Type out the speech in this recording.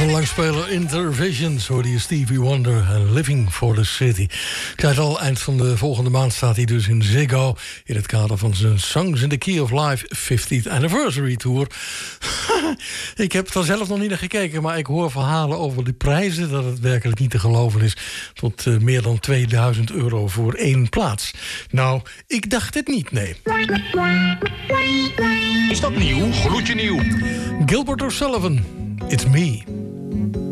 Langspeler Intervisions hoorde je Stevie Wonder en Living for the City. Ik zei het al, eind van de volgende maand staat hij dus in Ziggo in het kader van zijn Songs in the Key of Life 50th Anniversary Tour. Ik heb er zelf nog niet naar gekeken, maar ik hoor verhalen over de prijzen dat het werkelijk niet te geloven is. Tot meer dan €2000 voor 1 plaats. Nou, ik dacht het niet, nee. Is dat nieuw? Gloedje nieuw. Gilbert O'Sullivan, It's Me.